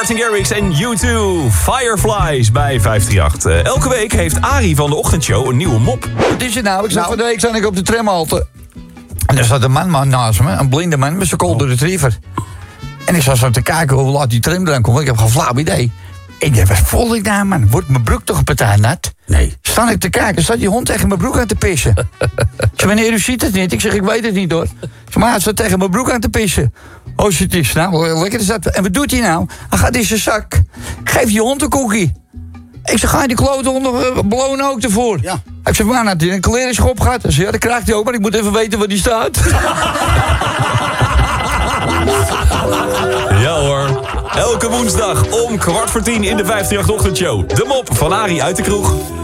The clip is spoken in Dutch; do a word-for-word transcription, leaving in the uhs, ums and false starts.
Martin Garrix en U twee, Fireflies bij vijfendertig. Uh, elke week heeft Arie van de ochtendshow een nieuwe mop. Wat is het nou? Ik zat nou, van de week zat ik op de tramhalte. En er zat een man, man naast me, een blinde man met zijn golden retriever. En ik zat zo te kijken hoe laat die tram eraan komt. Ik heb geen flauw idee. Ik dacht, wat voel ik daar, man? Wordt mijn broek toch een partij nat? Nee. Sta ik te kijken, staat die hond tegen mijn broek aan te pissen. Ik zeg, meneer, u ziet het niet. Ik zeg, ik weet het niet, hoor. Ik zeg, maar hij staat tegen mijn broek aan te pissen. Oh, zit is nou, lekker is dat. En wat doet hij nou? Hij gaat in zijn zak. Geef je hond een koekie. Ik zeg, ga je die klote hond nog uh, belonen ook ervoor? Ja. Ik zeg, maar, had hij een klerenschop gehad? Hij zei, ja, dat krijgt hij ook, maar ik moet even weten waar die staat. Ja hoor. Elke woensdag om kwart voor tien in de vijfendertig ochtendshow. De mop van Arie uit de kroeg.